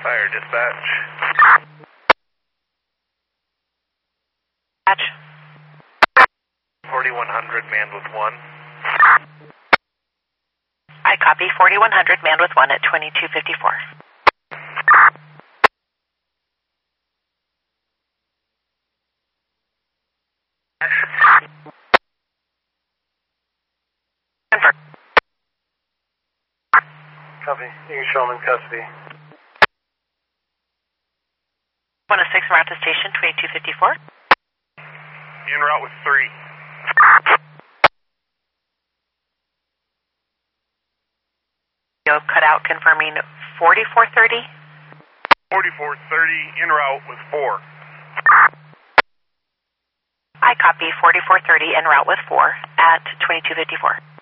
Fire dispatch. Dispatch. 4100 manned with 1. I copy. 4100 manned with 1 at 2254. Confirm. Copy. You can show them in custody. 106 route to station 2254. En route with 3. Yo, cut out, confirming 4430. 4430 en route with 4. I copy. 4430 en route with 4 at 2254.